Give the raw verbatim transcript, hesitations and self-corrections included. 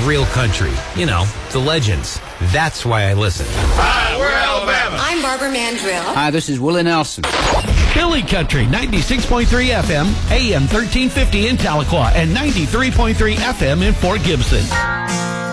real country. You know, the legends. That's why I listen. Hi, we're Alabama. I'm Barbara Mandrill. Hi, this is Willie Nelson. Philly Country, ninety-six point three F M, A M thirteen fifty in Tahlequah, and ninety-three point three F M in Fort Gibson.